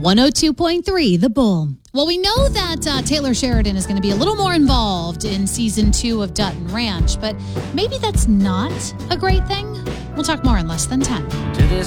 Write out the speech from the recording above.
102.3 The Bull. Well, we know that Taylor Sheridan is going to be a little more involved in season 2 of Dutton Ranch, but maybe that's not a great thing. We'll talk more in less than 10.